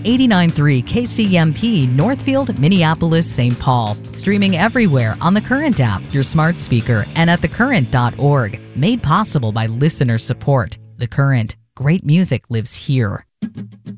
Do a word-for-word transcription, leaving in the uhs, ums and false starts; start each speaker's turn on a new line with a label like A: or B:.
A: eighty-nine point three K C M P, Northfield, Minneapolis, Saint Paul. Streaming everywhere on the Current app, your smart speaker, and at the current dot org. Made possible by listener support. The Current. Great music lives here.